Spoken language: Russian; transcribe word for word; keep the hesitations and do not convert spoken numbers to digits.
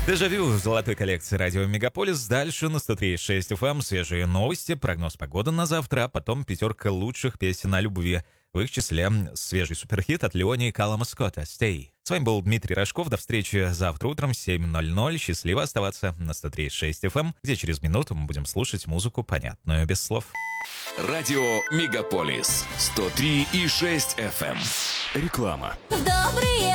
Дежавю в золотой коллекции радио Мегаполис. Дальше на сто три и шесть эф эм свежие новости, прогноз погоды на завтра, а потом пятерка лучших песен о любви. В их числе свежий суперхит от Леони и Каллама Скотта «Stay». С вами был Дмитрий Рожков. До встречи завтра утром в семь ноль ноль. Счастливо оставаться на сто три и шесть эф эм, где через минуту мы будем слушать музыку, понятную без слов. Радио Мегаполис сто три и шесть эф эм. Реклама. Добрые